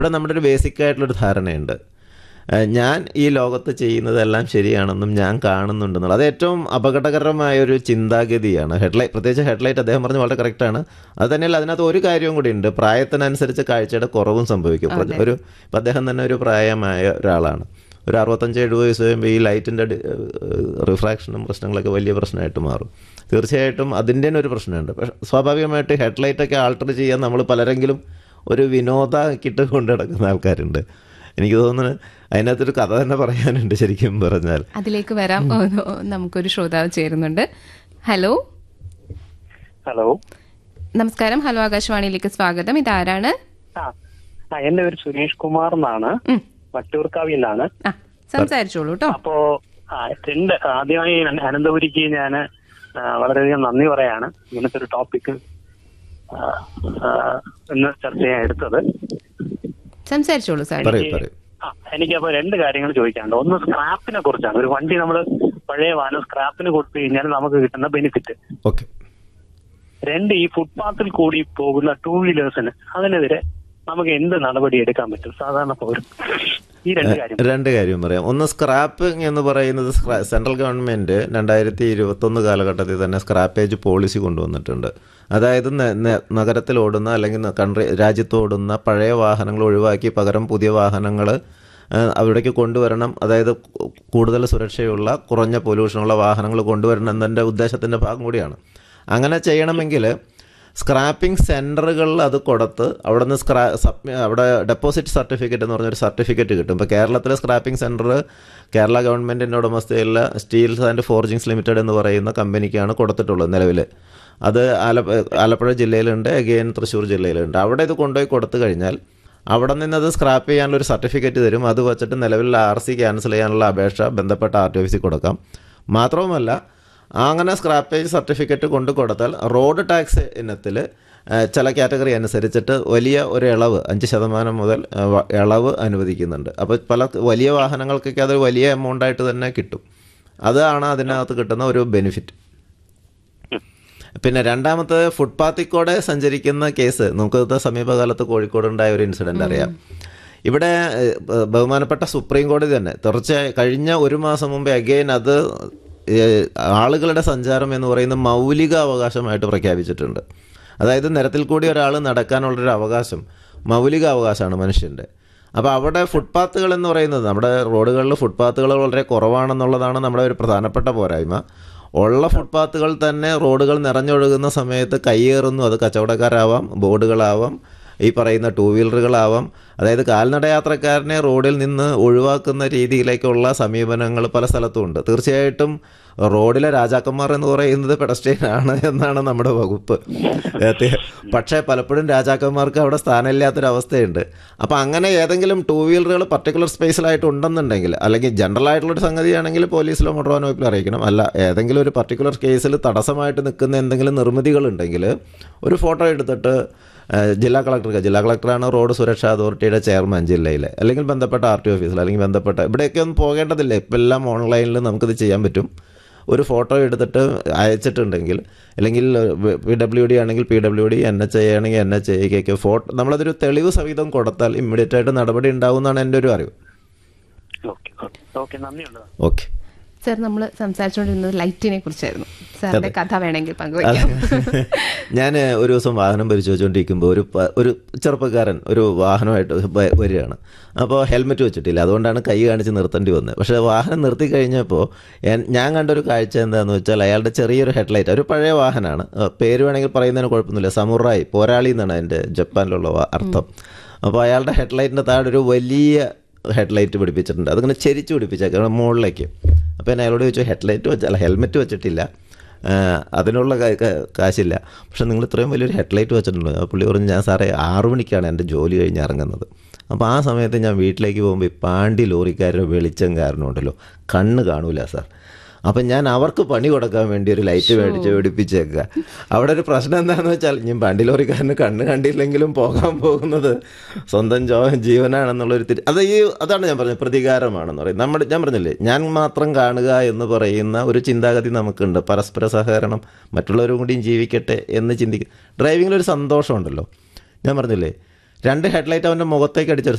ഇവിടെ നമ്മുടെ ഒരു ബേസിക് ആയിട്ടുള്ളൊരു ധാരണയുണ്ട്. ഞാൻ ഈ ലോകത്ത് ചെയ്യുന്നതെല്ലാം ശരിയാണെന്നും ഞാൻ കാണുന്നുണ്ടെന്നുള്ളത് അത് ഏറ്റവും അപകടകരമായൊരു ചിന്താഗതിയാണ്. പ്രത്യേകിച്ച് ഹെഡ്ലൈറ്റ് അദ്ദേഹം പറഞ്ഞ് വളരെ കറക്റ്റാണ്. അത് തന്നെയല്ല, അതിനകത്ത് ഒരു കാര്യവും കൂടി ഉണ്ട്. പ്രായത്തിനനുസരിച്ച് കാഴ്ചയുടെ കുറവും സംഭവിക്കും. ഇപ്പം അദ്ദേഹം തന്നെ ഒരു പ്രായമായ ഒരാളാണ്. ഒരു 65-70 വയസ്സ് കഴിയുമ്പോൾ ഈ ലൈറ്റിൻ്റെ റിഫ്രാക്ഷനും പ്രശ്നങ്ങളൊക്കെ വലിയ പ്രശ്നമായിട്ട് മാറും. തീർച്ചയായിട്ടും അതിൻ്റെ തന്നെ ഒരു പ്രശ്നമുണ്ട്. പക്ഷേ സ്വാഭാവികമായിട്ട് ഹെഡ്ലൈറ്റൊക്കെ ആൾട്ടർ ചെയ്യാൻ നമ്മൾ പലരെങ്കിലും ഒരു വിനോദമാക്കിയിട്ട് കൊണ്ടു നടക്കുന്ന ആൾക്കാരുണ്ട്. എനിക്ക് തോന്നുന്നു അതിനകത്തൊരു കഥ തന്നെ പറയാനുണ്ട് ശരിക്കും പറഞ്ഞാൽ. അതിലേക്ക് വരാം. നമുക്കൊരു ശ്രോതാവ് ചേരുന്നുണ്ട്. ഹലോ. ഹലോ, നമസ്കാരം. ഹലോ, ആകാശവാണിയിലേക്ക് സ്വാഗതം. ഇതാരാണ്? എന്റെ പേര് സുരേഷ് കുമാർ എന്നാണ്, വട്ടൂർക്കാവിലാണ്. സംസാരിച്ചോളൂ കേട്ടോ. അപ്പോ ആദ്യമായി അനന്തപുരിക്ക് ഞാൻ വളരെയധികം നന്ദി പറയാണ് ഇങ്ങനത്തെ ഒരു ടോപ്പിക് ഇന്ന് ചർച്ച ചെയ്യാൻ എടുത്തത്. സംസാരിച്ചോളൂ സാർ. എനിക്കപ്പോ രണ്ട് കാര്യങ്ങൾ ചോദിക്കാനുണ്ട്. ഒന്ന് സ്ക്രാപ്പിനെ കുറിച്ചാണ്. ഒരു വണ്ടി നമ്മൾ പഴയ വാഹനം സ്ക്രാപ്പിന് കൊടുത്തു കഴിഞ്ഞാൽ നമുക്ക് കിട്ടുന്ന ബെനിഫിറ്റ്. രണ്ട്, ഈ ഫുട്പാത്തിൽ കൂടി പോകുന്ന 2 വീലേഴ്സിന് അതിനെതിരെ നമുക്ക് എന്ത് നടപടി എടുക്കാൻ പറ്റും സാധാരണ പൗരൻ? ഈ രണ്ട് കാര്യം പറയാം. ഒന്ന്, സ്ക്രാപ്പിംഗ് എന്ന് പറയുന്നത് സെൻട്രൽ ഗവൺമെൻറ് 2021 കാലഘട്ടത്തിൽ തന്നെ സ്ക്രാപ്പേജ് പോളിസി കൊണ്ടുവന്നിട്ടുണ്ട്. അതായത് നഗരത്തിൽ ഓടുന്ന അല്ലെങ്കിൽ രാജ്യത്ത് ഓടുന്ന പഴയ വാഹനങ്ങൾ ഒഴിവാക്കി പകരം പുതിയ വാഹനങ്ങൾ അവിടേക്ക് കൊണ്ടുവരണം. അതായത് കൂടുതൽ സുരക്ഷയുള്ള കുറഞ്ഞ പൊല്യൂഷനുള്ള വാഹനങ്ങൾ കൊണ്ടുവരണം എന്നതിൻ്റെ ഉദ്ദേശത്തിൻ്റെ ഭാഗം കൂടിയാണ്. അങ്ങനെ ചെയ്യണമെങ്കിൽ സ്ക്രാപ്പിംഗ് സെൻറ്ററുകളിൽ അത് കൊടുത്ത് അവിടെ നിന്ന് അവിടെ ഡെപ്പോസിറ്റ് സർട്ടിഫിക്കറ്റ് എന്ന് പറഞ്ഞൊരു സർട്ടിഫിക്കറ്റ് കിട്ടും. ഇപ്പോൾ കേരളത്തിലെ സ്ക്രാപ്പിംഗ് സെൻറ്റർ കേരള ഗവൺമെൻറ്റിൻ്റെ ഉടമസ്ഥയിലുള്ള സ്റ്റീൽസ് ആൻഡ് ഫോർജിങ്സ് ലിമിറ്റഡ് എന്ന് പറയുന്ന കമ്പനിക്കാണ് കൊടുത്തിട്ടുള്ളത് നിലവിൽ. അത് ആലപ്പുഴ ജില്ലയിലുണ്ട്, അഗെയിൻ തൃശ്ശൂർ ജില്ലയിലുണ്ട്. അവിടെ ഇത് കൊണ്ടുപോയി കൊടുത്തു കഴിഞ്ഞാൽ അവിടെ നിന്നത് സ്ക്രാപ്പ് ചെയ്യാനുള്ളൊരു സർട്ടിഫിക്കറ്റ് തരും. അത് വച്ചിട്ട് നിലവിലുള്ള RC ക്യാൻസൽ ചെയ്യാനുള്ള അപേക്ഷ ബന്ധപ്പെട്ട RTO ഓഫീസിൽ കൊടുക്കാം. മാത്രവുമല്ല, അങ്ങനെ സ്ക്രാപ്പേജ് സർട്ടിഫിക്കറ്റ് കൊണ്ടു കൊടുത്താൽ റോഡ് ടാക്സ് ഇനത്തിൽ ചില കാറ്റഗറി അനുസരിച്ചിട്ട് വലിയ ഒരു ഇളവ് 5% മുതൽ ഇളവ് അനുവദിക്കുന്നുണ്ട്. അപ്പോൾ വലിയ വാഹനങ്ങൾക്കൊക്കെ അത് വലിയ എമൗണ്ടായിട്ട് തന്നെ കിട്ടും. അതാണ് അതിനകത്ത് കിട്ടുന്ന ഒരു ബെനിഫിറ്റ്. പിന്നെ രണ്ടാമത്തെ, ഫുട്പാത്തിൽ കൂടെ സഞ്ചരിക്കുന്ന കേസ്. നമുക്ക് സമീപകാലത്ത് കോഴിക്കോടുണ്ടായ ഒരു ഇൻസിഡൻ്റ് അറിയാം. ഇവിടെ ബഹുമാനപ്പെട്ട സുപ്രീം കോടതി തന്നെ കഴിഞ്ഞ 1 മാസം മുമ്പേ അഗെയിൻ അത് ആളുകളുടെ സഞ്ചാരം എന്ന് പറയുന്ന മൗലിക അവകാശമായിട്ട് പ്രഖ്യാപിച്ചിട്ടുണ്ട്. അതായത് നിരത്തിൽ കൂടി ഒരാൾ നടക്കാനുള്ളൊരു അവകാശം മൗലിക അവകാശമാണ് മനുഷ്യൻ്റെ. അപ്പോൾ അവിടെ ഫുട്പാത്തുകൾ എന്ന് പറയുന്നത്, നമ്മുടെ റോഡുകളിൽ ഫുട്പാത്തുകൾ വളരെ കുറവാണെന്നുള്ളതാണ് നമ്മുടെ ഒരു പ്രധാനപ്പെട്ട പോരായ്മ. ഉള്ള ഫുട്പാത്തുകൾ തന്നെ റോഡുകൾ നിറഞ്ഞൊഴുകുന്ന സമയത്ത് കയ്യേറുന്നു. അത് കച്ചവടക്കാരാവാം, ബോർഡുകളാവാം, ഈ പറയുന്ന 2 വീലറുകളാവാം. അതായത് കാൽനട യാത്രക്കാരനെ റോഡിൽ നിന്ന് ഒഴിവാക്കുന്ന രീതിയിലേക്കുള്ള സമീപനങ്ങൾ പല സ്ഥലത്തും ഉണ്ട്. തീർച്ചയായിട്ടും റോഡിലെ രാജാക്കന്മാർ എന്ന് പറയുന്നത് പെഡസ്ട്രിയൻ ആണ് എന്നാണ് നമ്മുടെ വകുപ്പ്. പക്ഷേ പലപ്പോഴും രാജാക്കന്മാർക്ക് അവിടെ സ്ഥാനമില്ലാത്തൊരവസ്ഥയുണ്ട്. അപ്പോൾ അങ്ങനെ ഏതെങ്കിലും 2 വീലറുകൾ പർട്ടിക്കുലർ സ്പേസിലായിട്ട് ഉണ്ടെന്നുണ്ടെങ്കിൽ, അല്ലെങ്കിൽ ജനറൽ ആയിട്ടുള്ളൊരു സംഗതിയാണെങ്കിൽ പോലീസിലോ മോട്ടോർ വാഹന വകുപ്പിലോ അറിയിക്കണം. അല്ല, ഏതെങ്കിലും ഒരു പർട്ടിക്കുലർ കേസിൽ തടസ്സമായിട്ട് നിൽക്കുന്ന എന്തെങ്കിലും നിർമ്മിതികളുണ്ടെങ്കിൽ ഒരു ഫോട്ടോ എടുത്തിട്ട് ജില്ലാ കളക്ടറാണ് റോഡ് സുരക്ഷാ അതോറിറ്റിയുടെ ചെയർമാൻ ജില്ലയിലെ, അല്ലെങ്കിൽ ബന്ധപ്പെട്ട RTO ഓഫീസിൽ, അല്ലെങ്കിൽ ബന്ധപ്പെട്ട ഇവിടെയൊക്കെ ഒന്നും പോകേണ്ടതില്ല. ഇപ്പം എല്ലാം ഓൺലൈനിൽ നമുക്കിത് ചെയ്യാൻ പറ്റും. ഒരു ഫോട്ടോ എടുത്തിട്ട് അയച്ചിട്ടുണ്ടെങ്കിൽ, അല്ലെങ്കിൽ PWD ആണെങ്കിൽ PWD, NHI ആണെങ്കിൽ NHIക്കൊക്കെ ഫോട്ടോ നമ്മളതൊരു തെളിവ് സഹിതം കൊടുത്താൽ ഇമ്മീഡിയറ്റ് ആയിട്ട് നടപടി ഉണ്ടാവുമെന്നാണ് എൻ്റെ ഒരു അറിവ്. ഓക്കെ സാർ, നമ്മൾ സംസാരിച്ചുകൊണ്ടിരുന്നത് ലൈറ്റിനെ കുറിച്ചായിരുന്നു. സാറിന്റെ കഥ വേണമെങ്കിൽ പങ്കുവയ്ക്കാം. ഞാൻ ഒരു ദിവസം വാഹനം പരിശോധിച്ചുകൊണ്ടിരിക്കുമ്പോൾ ഒരു ചെറുപ്പക്കാരൻ ഒരു വാഹനമായിട്ട് വരികയാണ്. അപ്പോൾ ഹെൽമെറ്റ് വെച്ചിട്ടില്ല. അതുകൊണ്ടാണ് കൈ കാണിച്ച് നിർത്തേണ്ടി വന്നത്. പക്ഷേ വാഹനം നിർത്തി കഴിഞ്ഞപ്പോൾ ഞാൻ കണ്ടൊരു കാഴ്ച എന്താണെന്ന് വെച്ചാൽ, അയാളുടെ ചെറിയൊരു ഹെഡ്ലൈറ്റ്, ഒരു പഴയ വാഹനമാണ്, പേര് വേണമെങ്കിൽ പറയുന്നതിന് കുഴപ്പമൊന്നുമില്ല, സമുറായി, പോരാളി എന്നാണ് അതിൻ്റെ ജപ്പാനിലുള്ള അർത്ഥം. അപ്പോൾ അയാളുടെ ഹെഡ്ലൈറ്റിൻ്റെ താഴെ ഒരു വലിയ ഹെഡ്ലൈറ്റ് പിടിപ്പിച്ചിട്ടുണ്ട്. അതിങ്ങനെ ചെരിച്ച് പിടിപ്പിച്ചേക്കാം മുകളിലേക്ക്. അപ്പോൾ ഞാൻ അയാളോട് ചോദിച്ചു, ഹെൽമെറ്റ് വെച്ചിട്ടില്ല, അതിനുള്ള കാശില്ല, പക്ഷേ നിങ്ങൾ ഇത്രയും വലിയൊരു ഹെഡ്ലൈറ്റ് വെച്ചിട്ടുണ്ട്. അപ്പോൾ പുള്ളി പറഞ്ഞു, ഞാൻ സാറേ 6 മണിക്കാണ് എൻ്റെ ജോലി കഴിഞ്ഞ് ഇറങ്ങുന്നത്. അപ്പോൾ ആ സമയത്ത് ഞാൻ വീട്ടിലേക്ക് പോകുമ്പോൾ ഈ പാണ്ടി ലോറിക്കാരുടെ വെളിച്ചം കാരണം ഉണ്ടല്ലോ, കണ്ണ് കാണൂല സാർ. അപ്പം ഞാൻ അവർക്ക് പണി കൊടുക്കാൻ വേണ്ടി ഒരു ലൈറ്റ് മേടിച്ച് പിടിപ്പിച്ചേക്കുക. അവിടെ ഒരു പ്രശ്നം എന്താണെന്ന് വെച്ചാൽ, ഞാൻ പാണ്ടി ലോറിക്കാരന് കണ്ണ് കണ്ടില്ലെങ്കിലും പോകാൻ പോകുന്നത് സ്വന്തം ജീവനാണെന്നുള്ളൊരു അതാണ് ഞാൻ പറഞ്ഞത്, പ്രതികാരമാണെന്ന് പറയും. ഞാൻ പറഞ്ഞില്ലേ, ഞാൻ മാത്രം കാണുക എന്ന് പറയുന്ന ഒരു ചിന്താഗതി നമുക്കുണ്ട്. പരസ്പര സഹകരണം, മറ്റുള്ളവരും കൂടിയും ജീവിക്കട്ടെ എന്ന് ചിന്തിക്കുക. ഡ്രൈവിങ്ങിലൊരു സന്തോഷമുണ്ടല്ലോ. ഞാൻ പറഞ്ഞില്ലേ, 2 ഹെഡ്ലൈറ്റ് അവൻ്റെ മുഖത്തേക്ക് അടിച്ചൊരു